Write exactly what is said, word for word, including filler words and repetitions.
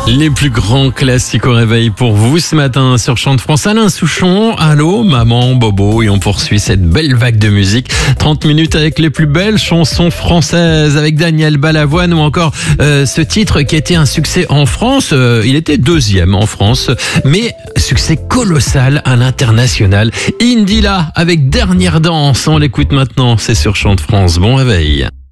Les plus grands classiques au réveil pour vous ce matin sur Chant de France. Alain Souchon, allô, maman, bobo, et on poursuit cette belle vague de musique. trente minutes avec les plus belles chansons françaises avec Daniel Balavoine ou encore euh, ce titre qui a été un succès en France. Euh, il était deuxième en France, mais succès colossal à l'international. Indila avec Dernière danse. On l'écoute maintenant, c'est sur Chant de France. Bon réveil.